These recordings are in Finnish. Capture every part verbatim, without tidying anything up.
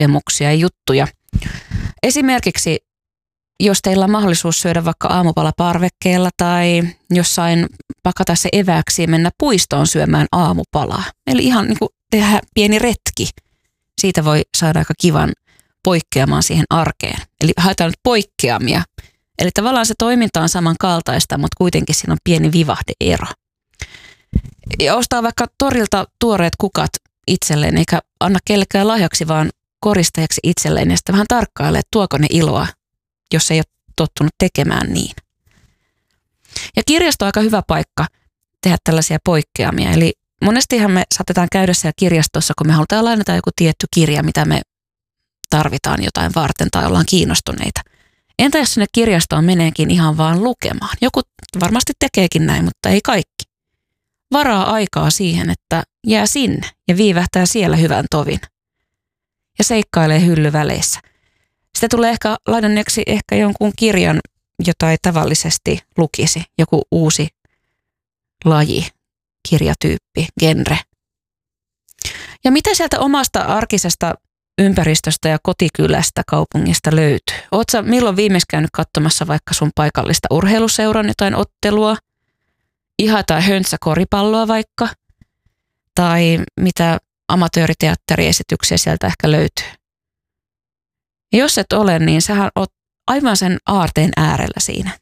kokemuksia ja juttuja. Esimerkiksi jos teillä on mahdollisuus syödä vaikka aamupala parvekkeella tai jossain pakata se evääksi ja mennä puistoon syömään aamupalaa. Eli ihan niin kuin tehdä pieni retki. Siitä voi saada aika kivan poikkeamaan siihen arkeen. Eli haetaan nyt poikkeamia. Eli tavallaan se toiminta on samankaltaista, mutta kuitenkin siinä on pieni vivahdeero. Ja ostaa vaikka torilta tuoreet kukat itselleen, eikä anna kellekään lahjaksi, vaan koristajaksi itselleen. Ja sitten vähän tarkkailee, että tuoko ne iloa, jos ei ole tottunut tekemään niin. Ja kirjasto on aika hyvä paikka tehdä tällaisia poikkeamia. Eli monestihan me saatetaan käydä siellä kirjastossa, kun me halutaan lainata joku tietty kirja, mitä me tarvitaan jotain varten tai ollaan kiinnostuneita. Entä jos sinne kirjastoon meneekin ihan vaan lukemaan? Joku varmasti tekeekin näin, mutta ei kaikki. Varaa aikaa siihen, että jää sinne ja viivähtää siellä hyvän tovin. Ja seikkailee hyllyväleissä. Sitä tulee ehkä lainanneeksi ehkä jonkun kirjan, jota ei tavallisesti lukisi. Joku uusi laji, kirjatyyppi, genre. Ja mitä sieltä omasta arkisesta ympäristöstä ja kotikylästä kaupungista löytyy? Ootko milloin viimeksi käynyt katsomassa vaikka sun paikallista urheiluseuran jotain ottelua? Ihan tai höntsäkoripalloa vaikka? Tai mitä amatööriteatteriesityksiä sieltä ehkä löytyy? Ja jos et ole, niin sähän oot aivan sen aarteen äärellä siinä.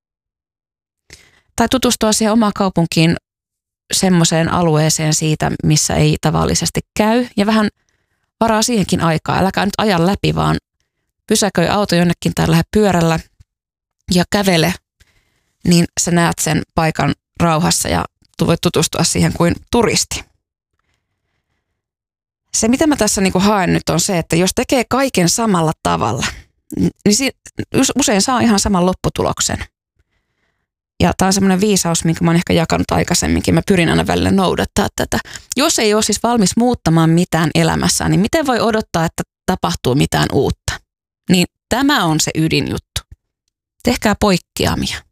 Tai tutustua siihen omaan kaupunkiin semmoiseen alueeseen siitä, missä ei tavallisesti käy. Ja vähän varaa siihenkin aikaa. Äläkää nyt ajan läpi, vaan pysäköi auto jonnekin tai lähde pyörällä ja kävele, niin sä näet sen paikan rauhassa ja voit tutustua siihen kuin turisti. Se, mitä mä tässä niinku haen nyt, on se, että jos tekee kaiken samalla tavalla, niin usein saa ihan saman lopputuloksen. Ja tämä on semmoinen viisaus, minkä mä oon ehkä jakanut aikaisemminkin. Mä pyrin aina välillä noudattaa tätä. Jos ei ole siis valmis muuttamaan mitään elämässään, niin miten voi odottaa, että tapahtuu mitään uutta? Niin tämä on se ydinjuttu. Tehkää poikkeamia.